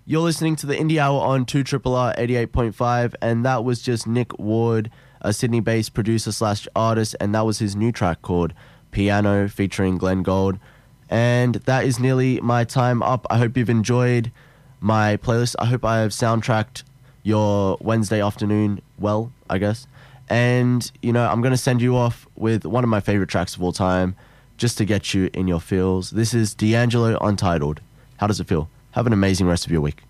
You're listening to the Indie Hour on 2RRR 88.5, and that was just Nick Ward, a Sydney-based producer slash artist, and that was his new track called Piano featuring Glenn Gould. And that is nearly my time up. I hope you've enjoyed my playlist. I hope I have soundtracked your Wednesday afternoon well, I guess. And, you know, I'm going to send you off with one of my favorite tracks of all time, just to get you in your feels. This is D'Angelo Untitled. How does it feel? Have an amazing rest of your week.